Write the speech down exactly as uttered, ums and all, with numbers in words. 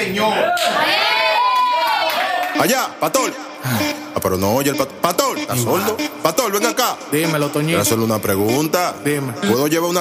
señor. Allá, Patol. Ah, pero no oye el Patol. Patol, ¿estás sordo? Patol, ven acá. Dímelo, Toñito. Quiero hacerle una pregunta. Dime. ¿Puedo llevar una